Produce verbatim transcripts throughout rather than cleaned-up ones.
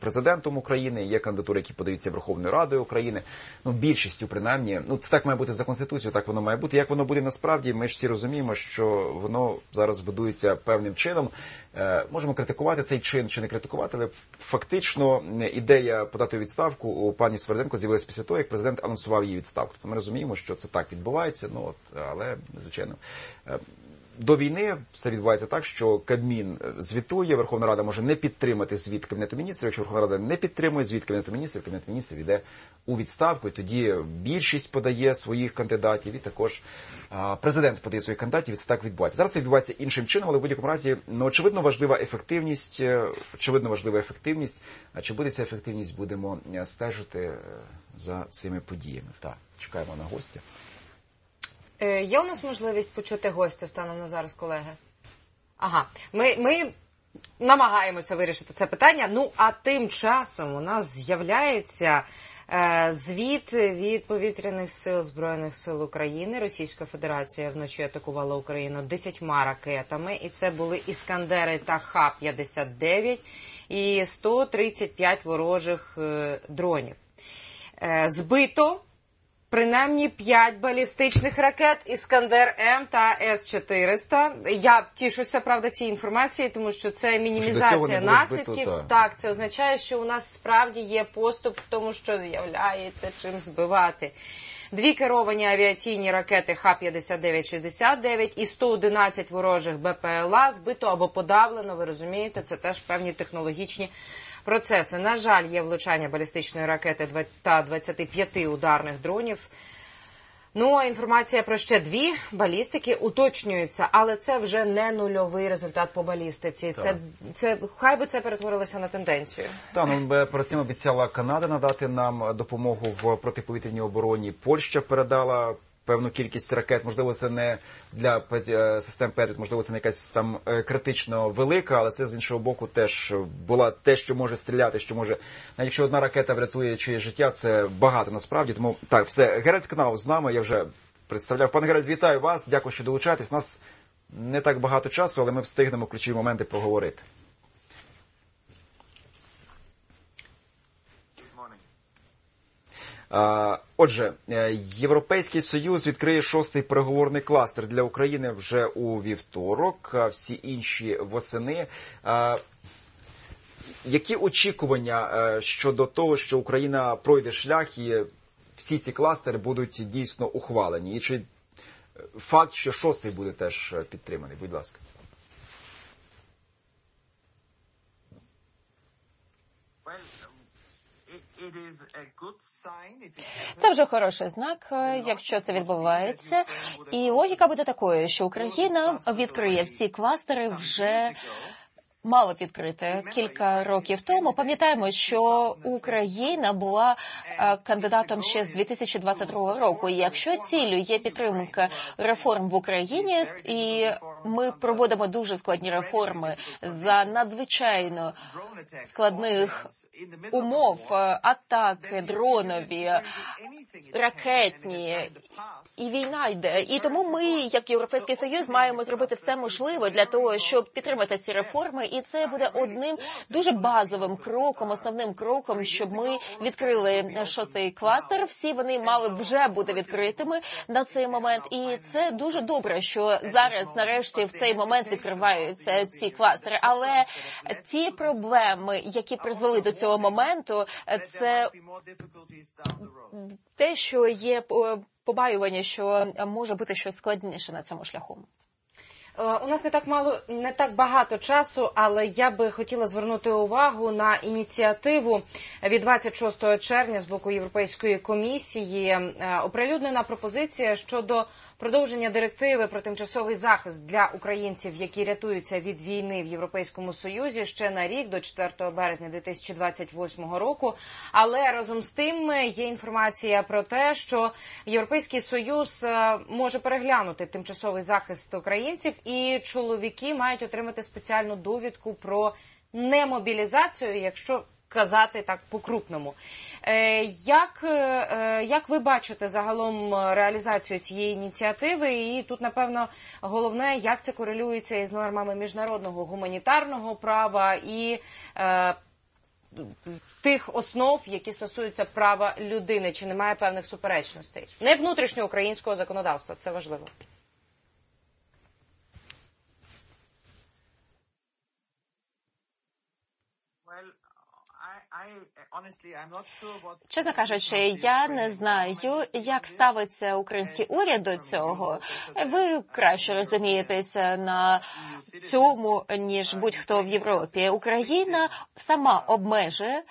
президентом України, є кандидатури, які подаються Верховною Радою України, ну, більшістю, принаймні, ну, це так має бути за Конституцією, так воно має бути. Як воно буде насправді, ми ж всі розуміємо, що воно зараз будується певним чином. Е, можемо критикувати цей чин чи не критикувати, але фактично ідея подати відставку у пані Сверденко з'явилася після того, як президент анонсував її відставку. Тобто ми розуміємо, що це так відбувається, ну, от, але, звичайно, е, до війни все відбувається так, що Кабмін звітує, Верховна Рада може не підтримати звіт Кабінету міністрів. Якщо Верховна Рада не підтримує звіт Кабінету міністрів, Кабінет міністрів йде у відставку, і тоді більшість подає своїх кандидатів, і також а, президент подає своїх кандидатів, і це так відбувається. Зараз це відбувається іншим чином, але в будь-якому разі, ну, очевидно, важлива ефективність, очевидно, важлива ефективність. А чи буде ця ефективність, будемо стежити за цими подіями. Так, чекаємо на гостя. Є у нас можливість почути гостя станом на зараз, колеги? Ага, ми, ми намагаємося вирішити це питання. Ну, а тим часом у нас з'являється е, звіт від повітряних сил Збройних сил України. Російська Федерація вночі атакувала Україну десятьма ракетами, і це були «Іскандери» та Х п'ятдесят дев'ять і сто тридцять п'ять ворожих е, дронів. Е, збито принаймні п'ять балістичних ракет «Іскандер-М» та С чотириста. Я тішуся, правда, цією інформацією, тому що це мінімізація наслідків. Збито, так, це означає, що у нас справді є поступ в тому, що з'являється чим збивати. Дві керовані авіаційні ракети Х п'ятдесят дев'ять шістдесят дев'ять і сто одинадцять ворожих Б П Л А збито або подавлено, ви розумієте, це теж певні технологічні процеси. На жаль, є влучання балістичної ракети та двадцяти п'яти ударних дронів. Ну, а інформація про ще дві балістики уточнюється, але це вже не нульовий результат по балістиці. Це, це, хай би це перетворилося на тенденцію. Так, ну, перед цим обіцяла Канада надати нам допомогу в протиповітряній обороні. Польща передала певну кількість ракет, можливо, це не для систем Петріот, можливо, це не якась там критично велика, але це, з іншого боку, теж була те, що може стріляти, що може, навіть якщо одна ракета врятує чиєсь життя, це багато насправді. Тому, так, все, Геральт Кнау з нами, я вже представляв. Пане Геральт, вітаю вас, дякую, що долучаєтесь. У нас не так багато часу, але ми встигнемо ключові моменти поговорити. Отже, Європейський Союз відкриє шостий переговорний кластер для України вже у вівторок, всі інші восени. Які очікування щодо того, що Україна пройде шлях і всі ці кластери будуть дійсно ухвалені? І чи факт, що шостий буде теж підтриманий? Будь ласка. Це вже хороший знак, якщо це відбувається. І логіка буде такою, що Україна відкриє всі кластери вже мало відкрити кілька років тому. Пам'ятаємо, що Україна була кандидатом ще з дві тисячі двадцять другого року. І якщо ціллю є підтримка реформ в Україні, і ми проводимо дуже складні реформи за надзвичайно складних умов, атаки, дронові, ракетні, і війна йде. І тому ми, як Європейський Союз, маємо зробити все можливе для того, щоб підтримати ці реформи. І це буде одним дуже базовим кроком, основним кроком, щоб ми відкрили шостий кластер. Всі вони мали вже бути відкритими на цей момент. І це дуже добре, що зараз, нарешті, в цей момент відкриваються ці кластери. Але ті проблеми, які призвели до цього моменту, це те, що є побоювання, що може бути щось складніше на цьому шляху. У нас не так мало, не так багато часу, але я би хотіла звернути увагу на ініціативу від двадцять шостого червня з боку Європейської комісії. Оприлюднена пропозиція щодо продовження директиви про тимчасовий захист для українців, які рятуються від війни в Європейському Союзі ще на рік, до четвертого березня дві тисячі двадцять восьмого року. Але разом з тим є інформація про те, що Європейський Союз може переглянути тимчасовий захист українців, і чоловіки мають отримати спеціальну довідку про немобілізацію, якщо казати так по-крупному. Як, як ви бачите загалом реалізацію цієї ініціативи? І тут, напевно, головне, як це корелюється із нормами міжнародного гуманітарного права і тих основ, які стосуються права людини, чи немає певних суперечностей. Не внутрішньоукраїнського законодавства, це важливо. Чесно кажучи, я не знаю, як ставиться український уряд до цього. Ви краще розумієтеся на цьому, ніж будь-хто в Європі. Україна сама обмежує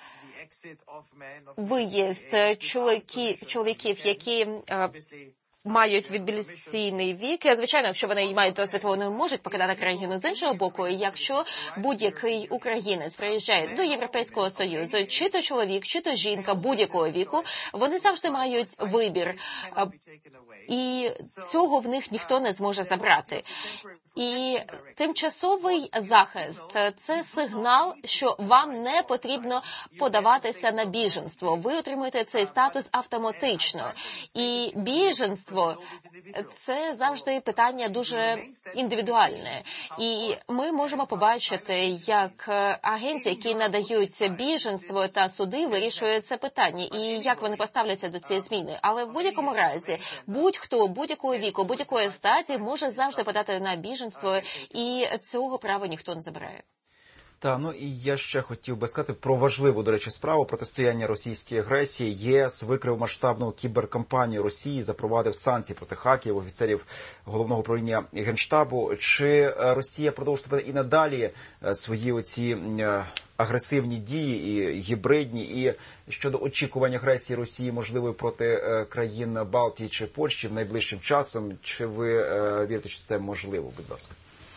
виїзд чоловіків, чоловіків які мають відбілісійний вік. Звичайно, якщо вони мають досвід, вони можуть покидати країну. З іншого боку, якщо будь-який українець приїжджає до Європейського Союзу, чи то чоловік, чи то жінка будь-якого віку, вони завжди мають вибір. І цього в них ніхто не зможе забрати. І тимчасовий захист – це сигнал, що вам не потрібно подаватися на біженство. Ви отримуєте цей статус автоматично. І біженство – це завжди питання дуже індивідуальне. І ми можемо побачити, як агенції, які надають біженство та суди, вирішують це питання. І як вони поставляться до цієї зміни. Але в будь-якому разі, будь-хто, будь-якого віку, будь-якої статі може завжди подати на біженство. І цього права ніхто не забирає. Та, ну і я ще хотів би сказати про важливу, до речі, справу протистояння російській агресії. ЄС викрив масштабну кіберкампанію Росії, запровадив санкції проти хакерів, офіцерів Головного управління Генштабу. Чи Росія продовжує і надалі свої оці агресивні дії, і гібридні, і щодо очікування агресії Росії, можливої проти країн Балтії чи Польщі в найближчим часом? Чи ви вірите, що це можливо, будь ласка?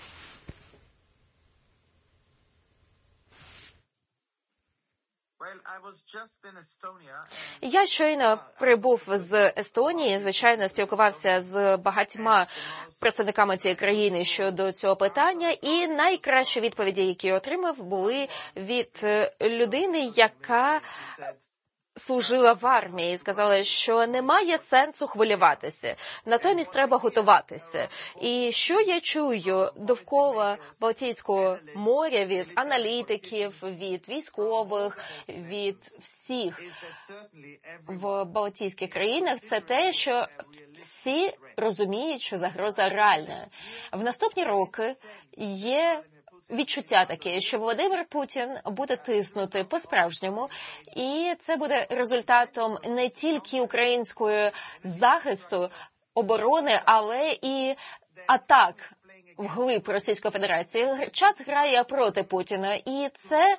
Я щойно прибув з Естонії, звичайно, спілкувався з багатьма представниками цієї країни щодо цього питання, і найкращі відповіді, які я отримав, були від людини, яка служила в армії, і сказали, що немає сенсу хвилюватися, натомість треба готуватися. І що я чую довкола Балтійського моря від аналітиків, від військових, від всіх в Балтійських країнах, це те, що всі розуміють, що загроза реальна. В наступні роки є відчуття таке, що Володимир Путін буде тиснути по-справжньому, і це буде результатом не тільки української захисту, оборони, але і атак вглиб Російської Федерації. Час грає проти Путіна, і це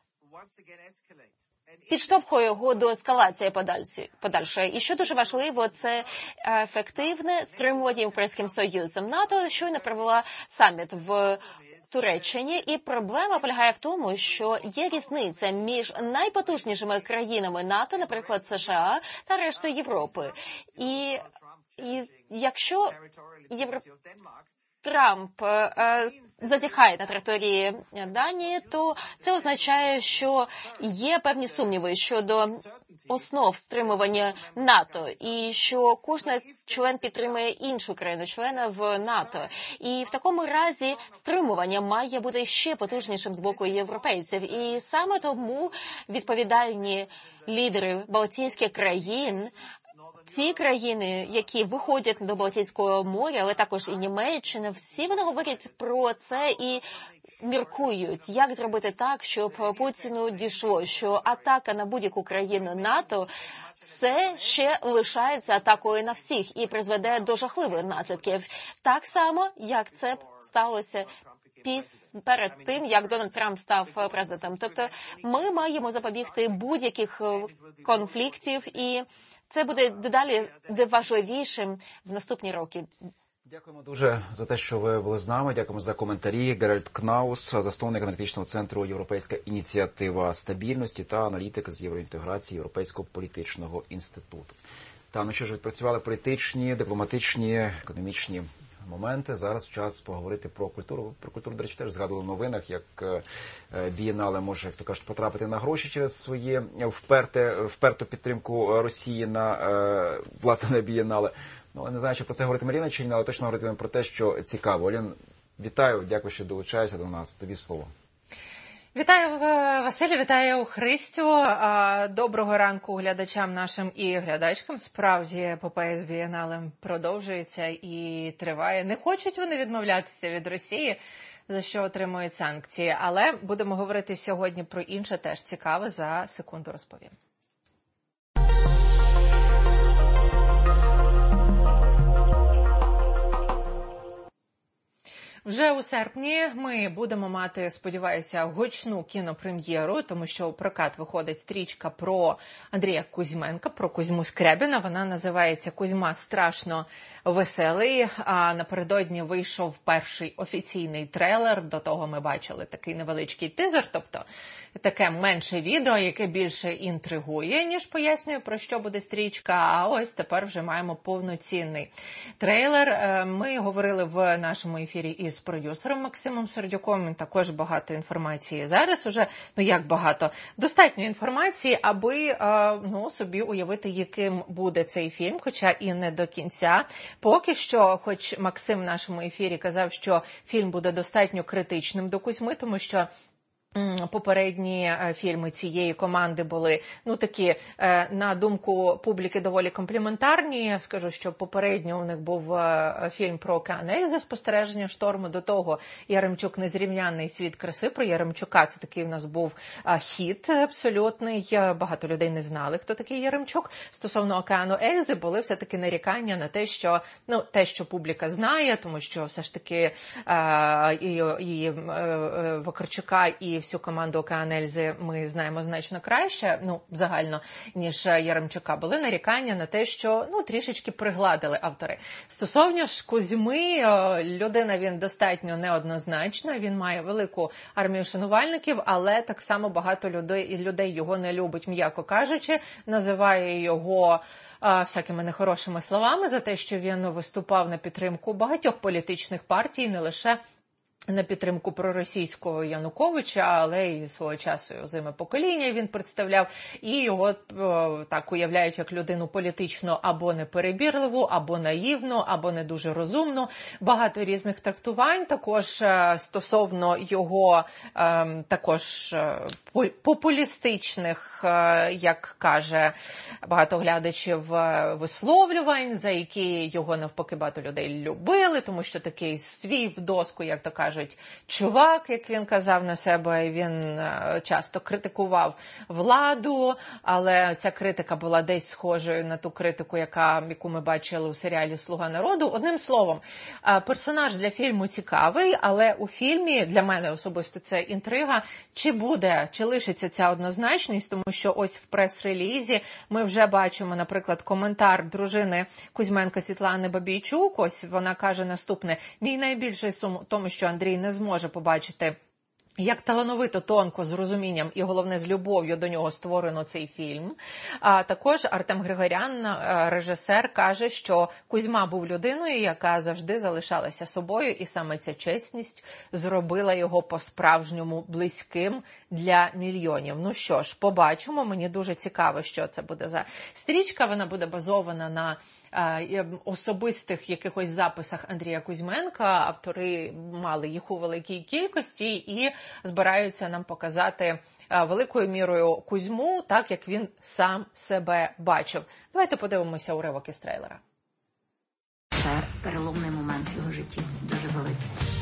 підштовхує його до ескалації подальшої. І що дуже важливо, це ефективне стримування Європейським Союзом. НАТО щойно провела саміт в Туреччині, і проблема полягає в тому, що є різниця між найпотужнішими країнами НАТО, наприклад, США, та рештою Європи. І, і якщо Європа Трамп е, зазіхає на території Данії, то це означає, що є певні сумніви щодо основ стримування НАТО, і що кожен член підтримує іншу країну, члена в НАТО. І в такому разі стримування має бути ще потужнішим з боку європейців. І саме тому відповідальні лідери Балтійських країн, ці країни, які виходять до Балтійського моря, але також і Німеччина, всі вони говорять про це і міркують, як зробити так, щоб Путіну дійшло, що атака на будь-яку країну НАТО все ще лишається атакою на всіх і призведе до жахливих наслідків. Так само, як це сталося піс перед тим, як Дональд Трамп став президентом. Тобто ми маємо запобігти будь-яких конфліктів, і це буде дедалі важливішим в наступні роки. Дякуємо дуже за те, що ви були з нами. Дякуємо за коментарі. Геральд Кнаус, засновник аналітичного центру «Європейська ініціатива стабільності» та аналітик з євроінтеграції Європейського політичного інституту. Та, ну що ж, відпрацювали політичні, дипломатичні, економічні моменти. Зараз час поговорити про культуру. Про культуру, до речі, теж згадували в новинах, як бієнале може, як то кажуть, потрапити на гроші через своє вперте, вперту підтримку Росії на, власне, на бієнале. Ну, не знаю, чи про це говорити Маріна чи ні, але точно говоритимемо про те, що цікаво. Олін, вітаю, дякую, що долучаєшся до нас. Тобі слово. Вітаю, Василю, вітаю, Христю. Доброго ранку глядачам нашим і глядачкам. Справді, епопея з Бієналем продовжується і триває. Не хочуть вони відмовлятися від Росії, за що отримують санкції. Але будемо говорити сьогодні про інше, теж цікаве, за секунду розповім. Вже у серпні ми будемо мати, сподіваюся, гучну кінопрем'єру, тому що у прокат виходить стрічка про Андрія Кузьменка, про Кузьму Скрябіна. Вона називається «Кузьма страшно веселий», а напередодні вийшов перший офіційний трейлер. До того ми бачили такий невеличкий тизер, тобто таке менше відео, яке більше інтригує, ніж пояснює, про що буде стрічка. А ось тепер вже маємо повноцінний трейлер. Ми говорили в нашому ефірі із продюсером Максимом Сердюком, також багато інформації зараз уже, ну як багато, достатньо інформації, аби ну, собі уявити, яким буде цей фільм, хоча і не до кінця. Поки що, хоч Максим в нашому ефірі казав, що фільм буде достатньо критичним до Кузьми, тому що попередні фільми цієї команди були, ну, такі, на думку публіки, доволі компліментарні. Я скажу, що попередньо у них був фільм про океан Ельзи, «Спостереження шторму», до того Яремчук «Незрівнянний світ краси». Про Яремчука це такий у нас був хіт абсолютний. Багато людей не знали, хто такий Яремчук. Стосовно океану Ельзи були все-таки нарікання на те, що, ну, те, що публіка знає, тому що все ж таки і, і Вакарчука, і всю команду «Океан Ельзи» ми знаємо значно краще, ну, загально, ніж Яремчука. Були нарікання на те, що, ну, трішечки пригладили автори. Стосовно ж Кузьми, людина він достатньо неоднозначна, він має велику армію шанувальників, але так само багато людей, людей його не любить, м'яко кажучи, називає його всякими нехорошими словами за те, що він виступав на підтримку багатьох політичних партій, не лише на підтримку проросійського Януковича, але і свого часу «Озиме покоління» він представляв, і його о, так уявляють як людину політично або неперебірливу, або наївну, або не дуже розумну. Багато різних трактувань, також е, стосовно його е, також е, популістичних, е, як каже багато глядачів, е, висловлювань, за які його навпаки багато людей любили, тому що такий свій в доску, як то кажуть, чувак, як він казав на себе, він часто критикував владу, але ця критика була десь схожою на ту критику, яка, яку ми бачили у серіалі «Слуга народу». Одним словом, персонаж для фільму цікавий, але у фільмі, для мене особисто це інтрига, чи буде, чи лишиться ця однозначність, тому що ось в прес-релізі ми вже бачимо, наприклад, коментар дружини Кузьменка Світлани Бабійчук. Ось вона каже наступне: «Мій найбільший сум у тому, що Андрій не зможе побачити, як талановито, тонко, з розумінням і, головне, з любов'ю до нього створено цей фільм». А також Артем Григорян, режисер, каже, що Кузьма був людиною, яка завжди залишалася собою, і саме ця чесність зробила його по-справжньому близьким для мільйонів. Ну що ж, побачимо. Мені дуже цікаво, що це буде за стрічка. Вона буде базована на особистих якихось записах Андрія Кузьменка. Автори мали їх у великій кількості і збираються нам показати великою мірою Кузьму, так як він сам себе бачив. Давайте подивимося уривок із трейлера. Це переломний момент в його житті, дуже великий.